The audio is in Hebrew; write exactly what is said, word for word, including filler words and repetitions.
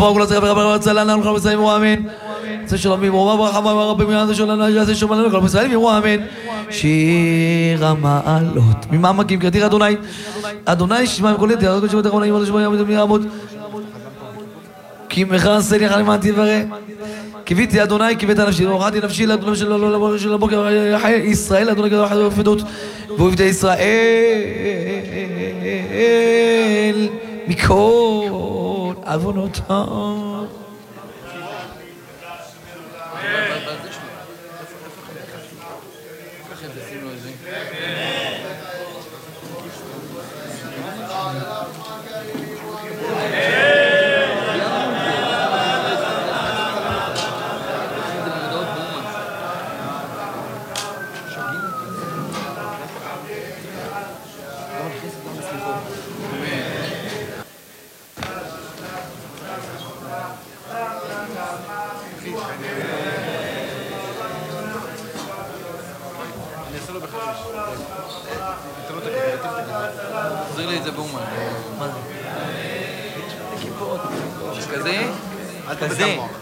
רפואה כולה צריך ברבה רצה לנו כל ישראל אמרו אמן. זה שלום אמרו ברכה רבי מיד שלנו יעשה שלום לנו כל ישראל אמרו אמן. שיר המעלות ממעמקים קראתיך אדוני אדוני שמע מקולי תיאר שמע תכון אימא שמע יעמוד כי מחסה לי חלמת תברא קיוויתי אדוני קיווית נפשי הורדתי נפשי לאדוני של הבוקר ישראל אדוני גדול חד ופדות ואוהבת ישראל מכל עוונותיו. תחזיר לי את זה באומן. מה זה? כזה? כזה.